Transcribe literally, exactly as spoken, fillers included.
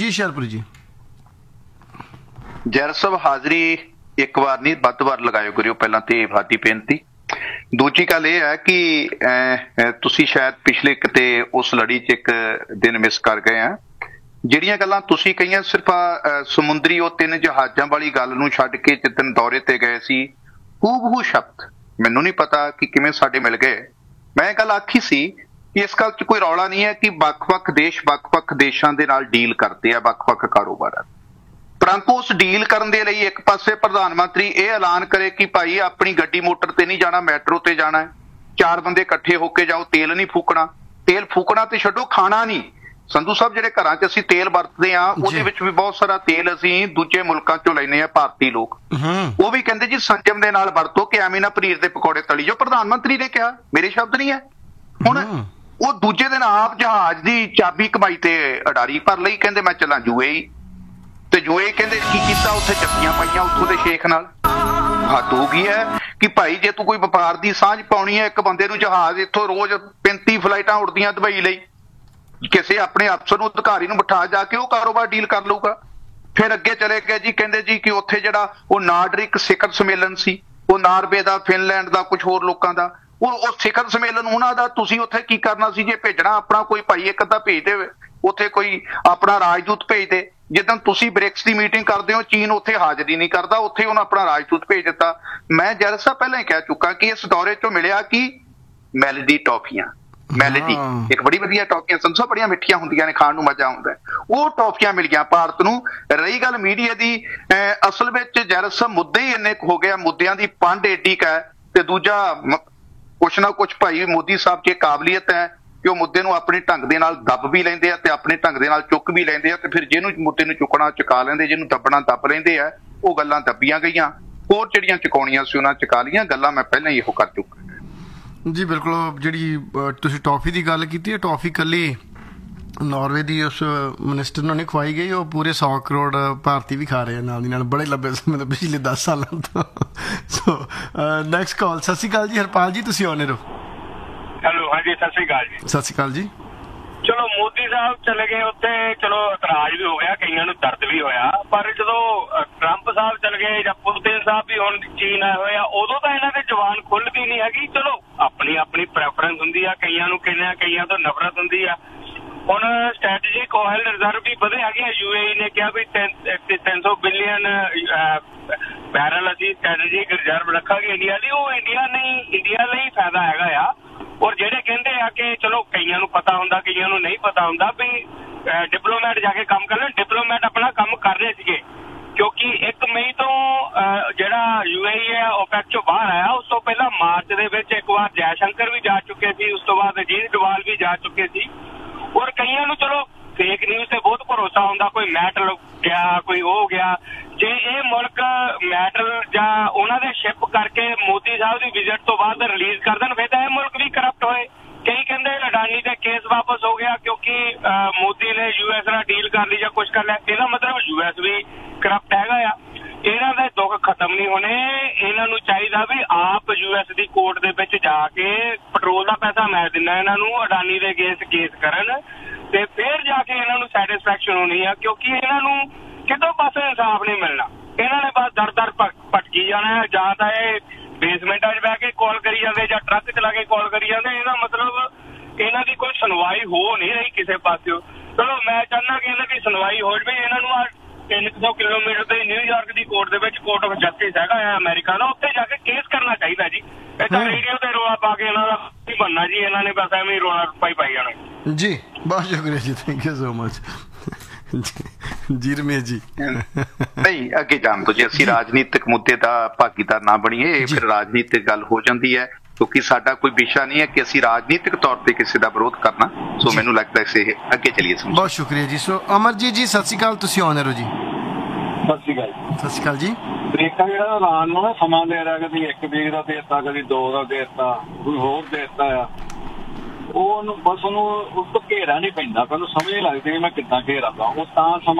ਜੀ ਹੁਸ਼ਿਆਰਪੁਰ ਜੀ। ਜੈਰ ਸਾਹਿਬ ਹਾਜ਼ਰੀ ਇੱਕ ਵਾਰ ਨਹੀਂ ਵੱਧ ਵਾਰ ਲਗਾਇਓ ਕਰਿਓ, ਪਹਿਲਾਂ ਤੇ ਸਾਡੀ ਬੇਨਤੀ। ਦੂਜੀ ਗੱਲ ਇਹ ਹੈ ਕਿ ਅਹ, ਤੁਸੀਂ ਸ਼ਾਇਦ ਪਿਛਲੇ ਕਿਤੇ ਉਸ ਲੜੀ 'ਚ ਇੱਕ ਦਿਨ ਮਿਸ ਕਰ ਗਏ ਆ। ਜਿਹੜੀਆਂ ਗੱਲਾਂ ਤੁਸੀਂ ਕਹੀਆਂ ਸਿਰਫ ਅਹ, ਸਮੁੰਦਰੀ ਉਹ ਤਿੰਨ ਜਹਾਜ਼ਾਂ ਵਾਲੀ ਗੱਲ ਨੂੰ ਛੱਡ ਕੇ ਜਿੱਦਣ ਦੌਰੇ ਤੇ ਗਏ ਸੀ, ਹੂਬਹੂ ਸ਼ਬਦ ਮੈਨੂੰ ਨਹੀਂ ਪਤਾ ਕਿ ਕਿਵੇਂ ਸਾਡੇ ਮਿਲ ਗਏ। ਮੈਂ ਇਹ ਗੱਲ ਆਖੀ ਸੀ ਕਿ ਇਸ ਗੱਲ 'ਚ ਕੋਈ ਰੌਲਾ ਨਹੀਂ ਹੈ ਕਿ ਵੱਖ-ਵੱਖ ਦੇਸ਼ ਵੱਖ-ਵੱਖ ਦੇਸ਼ਾਂ ਦੇ ਨਾਲ ਡੀਲ ਕਰਦੇ ਆ ਵੱਖ-ਵੱਖ ਕਾਰੋਬਾਰਾਂ, ਪਰੰਤੂ ਉਸ ਡੀਲ ਕਰਨ ਦੇ ਲਈ ਇੱਕ ਪਾਸੇ ਪ੍ਰਧਾਨ ਮੰਤਰੀ ਇਹ ਐਲਾਨ ਕਰੇ ਕਿ ਭਾਈ ਆਪਣੀ ਗੱਡੀ ਮੋਟਰ ਤੇ ਨਹੀਂ ਜਾਣਾ, ਮੈਟਰੋ ਤੇ ਜਾਣਾ ਹੈ, ਚਾਰ ਬੰਦੇ ਇਕੱਠੇ ਹੋ ਕੇ ਜਾਓ, ਤੇਲ ਨਹੀਂ ਫੂਕਣਾ। ਤੇਲ ਫੂਕਣਾ ਤੇ ਛੱਡੋ, ਖਾਣਾ ਨਹੀਂ। ਸੰਧੂ ਸਾਹਿਬ, ਜਿਹੜੇ ਘਰਾਂ 'ਚ ਅਸੀਂ ਤੇਲ ਵਰਤਦੇ ਆ ਉਹਦੇ ਵਿੱਚ ਵੀ ਬਹੁਤ ਸਾਰਾ ਤੇਲ ਅਸੀਂ ਦੂਜੇ ਮੁਲਕਾਂ 'ਚੋਂ ਲੈਂਦੇ ਆ, ਭਾਰਤੀ ਲੋਕ। ਉਹ ਵੀ ਕਹਿੰਦੇ ਜੀ ਸੰਜਮ ਦੇ ਨਾਲ ਵਰਤੋ ਕਿ ਐਵੇਂ ਨਾ ਪਨੀਰ ਦੇ ਪਕੌੜੇ ਤਲੀ ਜੋ। ਪ੍ਰਧਾਨ ਮੰਤਰੀ ਨੇ ਕਿਹਾ, ਮੇਰੇ ਸ਼ਬਦ ਨਹੀਂ ਹੈ। ਹੁਣ ਉਹ ਦੂਜੇ ਦਿਨ ਆਪ ਜਹਾਜ਼ ਦੀ ਚਾਬੀ ਕਮਾਈ ਤੇ ਅਡਾਰੀ ਭਰ ਲਈ, ਕਹਿੰਦੇ ਮੈਂ ਚੱਲਾਂ ਯੂਏਈ। ਤੇ ਯੂਏਈ ਕਹਿੰਦੇ ਕੀ ਕੀਤਾ, ਉੱਥੇ ਜੱਫੀਆਂ ਪਾਈਆਂ ਉੱਥੋਂ ਦੇ ਸ਼ੇਖ ਨਾਲ। ਹੱਦ ਹੋ ਗਈ ਹੈ ਕਿ ਭਾਈ ਜੇ ਤੂੰ ਕੋਈ ਵਪਾਰ ਦੀ ਸਾਂਝ ਪਾਉਣੀ ਹੈ, ਇੱਕ ਬੰਦੇ ਨੂੰ ਜਹਾਜ਼ ਇੱਥੋਂ ਰੋਜ਼ ਪੈਂਤੀ ਫਲਾਈਟਾਂ ਉੱਡਦੀਆਂ ਦੁਬਈ ਲਈ, ਕਿਸੇ ਆਪਣੇ ਅਫਸਰ ਨੂੰ ਅਧਿਕਾਰੀ ਨੂੰ ਬਿਠਾ ਜਾ ਕੇ ਉਹ ਕਾਰੋਬਾਰ ਡੀਲ ਕਰ ਲਊਗਾ। ਫਿਰ ਅੱਗੇ ਚਲੇ ਗਏ ਜੀ, ਕਹਿੰਦੇ ਜੀ ਕਿ ਉੱਥੇ ਜਿਹੜਾ ਉਹ ਨਾਰਡਿਕ ਸਿਖਰ ਸੰਮੇਲਨ ਸੀ, ਉਹ ਨਾਰਵੇ ਦਾ, ਫਿਨਲੈਂਡ ਦਾ, ਕੁਝ ਹੋਰ ਲੋਕਾਂ ਦਾ, ਉਹ ਉਹ ਸਿਖਰ ਸੰਮੇਲਨ ਉਹਨਾਂ ਦਾ। ਤੁਸੀਂ ਉੱਥੇ ਕੀ ਕਰਨਾ ਸੀ ਜੇ ਭੇਜਣਾ ਆਪਣਾ ਕੋਈ ਭਾਈ ਇੱਕ ਅੱਧਾ ਭੇਜ ਦੇ, ਉੱਥੇ ਕੋਈ ਆਪਣਾ ਰਾਜਦੂਤ ਭੇਜ ਦੇ। ਜਿੱਦਾਂ ਤੁਸੀਂ ਬ੍ਰਿਕਸ ਦੀ ਮੀਟਿੰਗ ਕਰਦੇ ਹੋ, ਚੀਨ ਉੱਥੇ ਹਾਜ਼ਰੀ ਨਹੀਂ ਕਰਦਾ, ਉੱਥੇ ਉਹਨੇ ਆਪਣਾ ਰਾਜਦੂਤ ਭੇਜ ਦਿੱਤਾ। ਮੈਂ ਜੈਲ ਸਾਹਿਬ ਪਹਿਲਾਂ ਹੀ ਕਹਿ ਚੁੱਕਾ ਕਿ ਇਸ ਦੌਰੇ ਚੋਂ ਮਿਲਿਆ ਕਿ ਮੈਲਡੀ ਟੌਫੀਆਂ, ਮੈਲਡੀ ਇੱਕ ਬੜੀ ਵਧੀਆ ਟੌਫੀਆਂ ਸੰਸੋ, ਬੜੀਆਂ ਮਿੱਠੀਆਂ ਹੁੰਦੀਆਂ ਨੇ, ਖਾਣ ਨੂੰ ਮਜ਼ਾ ਆਉਂਦਾ, ਉਹ ਟੌਫੀਆਂ ਮਿਲ ਗਿਆ ਭਾਰਤ ਨੂੰ। ਰਹੀ ਗੱਲ ਮੀਡੀਆ ਦੀ, ਅਹ ਅਸਲ ਵਿੱਚ ਜੈਲ ਸਾਹਿਬ ਮੁੱਦੇ ਹੀ ਇੰਨੇ ਹੋ ਗਿਆ, ਮੁੱਦਿਆਂ ਦੀ ਪੰਡ ਏਡੀ ਕ ਹੈ। ਤੇ ਦੂਜਾ ਕੁਛ ਨਾ ਕੁਛ ਭਾਈ ਮੋਦੀ ਸਾਹਿਬ 'ਚ ਕਾਬਲੀਅਤ ਹੈ ਕਿ ਉਹ ਮੁੱਦੇ ਨੂੰ ਆਪਣੇ ਢੰਗ ਦੇ ਨਾਲ ਦੱਬ ਵੀ ਲੈਂਦੇ ਆ ਤੇ ਆਪਣੇ ਢੰਗ ਦੇ ਨਾਲ ਚੁੱਕ ਵੀ ਲੈਂਦੇ ਆ, ਤੇ ਫਿਰ ਜਿਹਨੂੰ ਮੁੱਦੇ ਨੂੰ ਚੁੱਕਣਾ ਚੁਕਾ ਲੈਂਦੇ, ਜਿਹਨੂੰ ਦੱਬਣਾ ਦੱਬ ਲੈਂਦੇ ਆ। ਉਹ ਗੱਲਾਂ ਦੱਬੀਆਂ ਗਈਆਂ, ਹੋਰ ਜਿਹੜੀਆਂ ਚੁਕਾਉਣੀਆਂ ਸੀ ਉਹਨਾਂ ਚੁਕਾ ਲਈਆਂ। ਗੱਲਾਂ ਮੈਂ ਪਹਿਲਾਂ ਹੀ ਇਹੋ ਕਰ ਚੁੱਕਾ ਜੀ। ਬਿਲਕੁਲ, ਜਿਹੜੀ ਤੁਸੀਂ ਟੌਫੀ ਦੀ ਗੱਲ ਕੀਤੀ ਹੈ, ਟੌਫੀ ਇਕੱਲੀ ਨਾਰਵੇ ਦੀ ਉਸ ਮਿਨਿਸਟਰ ਨੂੰ ਨਹੀਂ ਖਵਾਈ ਗਈ, ਉਹ ਪੂਰੇ ਸੌ ਕਰੋੜ ਭਾਰਤੀ ਵੀ ਖਾ ਰਹੇ ਆ ਨਾਲ ਦੀ ਨਾਲ, ਬੜੇ ਲੰਬੇ ਸਮੇਂ ਤੋਂ, ਪਿਛਲੇ ਦਸ ਸਾਲਾਂ ਤੋਂ। So next call. ਸਤਿ ਸ਼੍ਰੀ ਅਕਾਲ ਜੀ, ਹਰਪਾਲ ਜੀ, ਤੁਸੀਂ ਆਉਣੇ ਰਹੋ। ਹੈਲੋ, ਹਾਂਜੀ, ਸਤਿ ਸ਼੍ਰੀ ਅਕਾਲ ਜੀ। ਸਤਿ ਸ਼੍ਰੀ ਅਕਾਲ ਜੀ। ਚਲੋ ਮੋਦੀ ਸਾਹਿਬ ਚਲੇ ਗਏ ਉੱਥੇ, ਚਲੋ ਇਤਰਾਜ਼ ਵੀ ਹੋ ਗਿਆ, ਕਈਆਂ ਨੂੰ ਦਰਦ ਵੀ ਹੋਇਆ, ਪਰ ਜਦੋਂ ਟਰੰਪ ਸਾਹਿਬ ਚਲੇ ਗਏ ਜਾਂ ਪੁਤਿਨ ਸਾਹਿਬ ਵੀ ਹੁਣ ਚੀਨ ਆਏ ਹੋਏ ਆ, ਉਦੋਂ ਤਾਂ ਇਹਨਾਂ ਦੇ ਜ਼ੁਬਾਨ ਖੁੱਲਦੀ ਨਹੀਂ ਹੈਗੀ। ਚਲੋ ਆਪਣੀ ਆਪਣੀ ਪ੍ਰੈਫਰੈਂਸ ਹੁੰਦੀ ਆ, ਕਈਆਂ ਨੂੰ ਕਹਿੰਦੇ ਕਈਆਂ ਤੋਂ ਨਫ਼ਰਤ ਹੁੰਦੀ ਆ। ਹੁਣ ਸਟ੍ਰੈਟੇਜਿਕ ਆਇਲ ਰਿਜ਼ਰਵ ਵੀ ਵਧੇ ਹੈਗੇ ਆ। ਯੂਏਈ ਨੇ ਕਿਹਾ ਵੀ ਤਿੰਨ ਸੌ ਬਿਲੀਅਨ ਬੈਰਲ ਅਸੀਂ ਸਟ੍ਰੈਟੇਜਿਕ ਰਿਜ਼ਰਵ ਰੱਖਾਂਗੇ ਇੰਡੀਆ ਲਈ। ਉਹ ਇੰਡੀਆ ਨਹੀਂ, ਇੰਡੀਆ ਲਈ ਫਾਇਦਾ ਹੈਗਾ ਆ। ਔਰ ਜਿਹੜੇ ਕਹਿੰਦੇ ਆ ਕਿ ਚਲੋ ਕਈਆਂ ਨੂੰ ਪਤਾ ਹੁੰਦਾ, ਕਈਆਂ ਨੂੰ ਨਹੀਂ ਪਤਾ ਹੁੰਦਾ ਵੀ ਡਿਪਲੋਮੈਟ ਜਾ ਕੇ ਕੰਮ ਕਰ ਲੈਣ, ਡਿਪਲੋਮੈਟ ਆਪਣਾ ਕੰਮ ਕਰ ਰਹੇ ਸੀਗੇ, ਕਿਉਂਕਿ ਇੱਕ ਮਈ ਤੋਂ ਜਿਹੜਾ ਯੂਏਈ ਹੈ ਓਪੈਕ ਚੋਂ ਬਾਹਰ ਆਇਆ। ਉਸ ਤੋਂ ਪਹਿਲਾਂ ਮਾਰਚ ਦੇ ਵਿੱਚ ਇੱਕ ਵਾਰ ਜੈਸ਼ੰਕਰ ਵੀ ਜਾ ਚੁੱਕੇ ਸੀ, ਉਸ ਤੋਂ ਬਾਅਦ ਅਜੀਤ ਡੋਵਾਲ ਵੀ ਜਾ ਚੁੱਕੇ ਸੀ। ਔਰ ਕਈਆਂ ਨੂੰ ਚਲੋ ਫੇਕ ਨਿਊਜ਼ ਤੇ ਬਹੁਤ ਭਰੋਸਾ ਹੁੰਦਾ, ਕੋਈ ਮੈਟਲ ਗਿਆ, ਕੋਈ ਉਹ ਗਿਆ। ਜੇ ਇਹ ਮੁਲਕ ਮੈਟਲ ਜਾਂ ਉਹਨਾਂ ਦੇ ਸ਼ਿਪ ਕਰਕੇ ਮੋਦੀ ਸਾਹਿਬ ਦੀ ਵਿਜ਼ਿਟ ਤੋਂ ਬਾਅਦ ਰਿਲੀਜ਼ ਕਰ ਦੇਣ, ਫਿਰ ਤਾਂ ਇਹ ਮੁਲਕ ਵੀ ਕਰਪਟ ਹੋਏ। ਕਈ ਕਹਿੰਦੇ ਅਡਾਨੀ ਦਾ ਕੇਸ ਵਾਪਸ ਹੋ ਗਿਆ ਕਿਉਂਕਿ ਮੋਦੀ ਨੇ ਯੂਐਸ ਨਾਲ ਡੀਲ ਕਰ ਲਈ ਜਾਂ ਕੁਛ ਕਰ ਲਿਆ। ਇਹਦਾ ਮਤਲਬ ਯੂਐਸ ਵੀ ਕਰਪਟ ਹੈਗਾ ਆ। ਇਹਨਾਂ ਦੇ ਦੁੱਖ ਖਤਮ ਨਹੀਂ ਹੋਣੇ। ਇਹਨਾਂ ਨੂੰ ਚਾਹੀਦਾ ਵੀ ਆਪ ਯੂਐਸ ਦੀ ਕੋਰਟ ਦੇ ਵਿੱਚ ਜਾ ਕੇ ਪੈਟਰੋਲ ਦਾ ਪੈਸਾ ਮੈਂ ਦਿੰਦਾ ਇਹਨਾਂ ਨੂੰ, ਅਡਾਨੀ ਦੇ ਅਗੇਂਸਟ ਕੇਸ ਕਰਨ, ਤੇ ਫਿਰ ਜਾ ਕੇ ਇਹਨਾਂ ਨੂੰ ਸੈਟਿਸਫੈਕਸ਼ਨ ਹੋਣੀ ਆ, ਕਿਉਂਕਿ ਇਹਨਾਂ ਨੂੰ ਕਿਤੋਂ ਪਾਸੇ ਇਨਸਾਫ ਨਹੀਂ ਮਿਲਣਾ। ਇਹਨਾਂ ਨੇ ਬਸ ਦਰ ਦਰ ਭਟਕੀ ਜਾਣਾ ਹੈ। ਜਾਂ ਤਾਂ ਇਹ ਬੇਸਮੈਂਟਾਂ 'ਚ ਬਹਿ ਕੇ ਕਾਲ ਕਰੀ ਜਾਂਦੇ ਜਾਂ ਟਰੱਕ ਚਲਾ ਕੇ ਕਾਲ ਕਰੀ ਜਾਂਦੇ। ਇਹਦਾ ਮਤਲਬ ਇਹਨਾਂ ਦੀ ਕੋਈ ਸੁਣਵਾਈ ਹੋ ਨਹੀਂ ਰਹੀ ਕਿਸੇ ਪਾਸਿਓ। ਚਲੋ ਮੈਂ ਚਾਹੁੰਦਾ ਕਿ ਇਹਨਾਂ ਦੀ ਸੁਣਵਾਈ ਹੋ ਜਾਵੇ। ਇਹਨਾਂ ਨੂੰ ਆ ਤਿੰਨ ਸੌ ਕਿਲੋਮੀਟਰ ਤੇ ਨਿਊਯਾਰਕ ਦੀ ਕੋਰਟ ਦੇ ਵਿੱਚ ਕੋਰਟ ਆਫ ਜਸਟਿਸ ਹੈਗਾ ਆ ਅਮਰੀਕਾ ਦਾ, ਉੱਥੇ ਜਾ ਕੇ ਕੇਸ ਕਰਨਾ ਚਾਹੀਦਾ ਜੀ। ਇਹ ਤਾਂ ਰੇਡੀਓ ਤੇ ਰੌਲਾ ਪਾ ਕੇ ਇਹਨਾਂ ਦਾ ਕੀ ਬਣਨਾ ਜੀ। ਇਹਨਾਂ ਨੇ ਬਸ ਐਵੇਂ ਰੌਲਾ ਪਾਈ ਪਾਈ ਜਾਣਾ ਜੀ। ਬਹੁਤ ਸ਼ੁਕਰੀਆ ਜੀ, ਥੈਂਕ ਯੂ ਸੋ ਮਚ ਜੀ। ਰਮੇਸ਼ ਜੀ, ਨਹੀਂ ਅੱਗੇ ਜਾਣ ਤੋਂ ਜੇ ਅਸੀਂ ਰਾਜਨੀਤਿਕ ਮੁੱਦੇ ਦਾ ਭਾਗੀਦਾਰ ਨਾ ਬਣੀਏ, ਫਿਰ ਰਾਜਨੀਤਿਕ ਗੱਲ ਹੋ ਜਾਂਦੀ ਹੈ, ਕਿਉਂਕਿ ਸਾਡਾ ਕੋਈ ਵਿਸ਼ਾ ਨਹੀਂ ਹੈ ਕਿ ਅਸੀਂ ਰਾਜਨੀਤਿਕ ਤੌਰ ਤੇ ਕਿਸੇ ਦਾ ਵਿਰੋਧ ਕਰਨਾ। ਸੋ ਮੈਨੂੰ ਲੱਗਦਾ ਇਸੇ ਅੱਗੇ ਚਲੀਏ। ਬਹੁਤ ਸ਼ੁਕਰੀਆ ਜੀ। ਸੋ ਅਮਰਜੀਤ ਜੀ, ਸਤਿ ਸ਼੍ਰੀ ਅਕਾਲ, ਤੁਸੀਂ ਆਉਣੇ ਰਹੋ ਜੀ। ਸਤਿ ਸ਼੍ਰੀ ਅਕਾਲ। ਸਤਿ ਸ਼੍ਰੀ ਅਕਾਲ ਜੀ। ਅਮਰੀਕਾ ਜਿਹੜਾ ਇਰਾਨ ਨੂੰ ਨਾ ਸਮਾਂ ਦੇ ਰਿਹਾ, ਕਦੀ ਇੱਕ ਵੀਕ ਦਾ ਦੇ ਦਿੱਤਾ, ਕਦੀ ਦੋ ਦਾ ਦੇ ਦਿੱਤਾ, ਕੋਈ ਹੋਰ ਦੇ ਦਿੱਤਾ ਆ। ਉਹ ਬਸ ਉਹਨੂੰ ਉਸ ਤੋਂ ਘੇਰਾ ਨਹੀਂ ਪੈਂਦਾ, ਉਹਨੂੰ ਸਮਝ ਨਹੀਂ ਲੱਗਦੀ ਵੀ ਮੈਂ ਕਿੱਦਾਂ ਘੇਰਾਂਗਾ। ਉਹ ਤਾਂ ਸਮਾਂ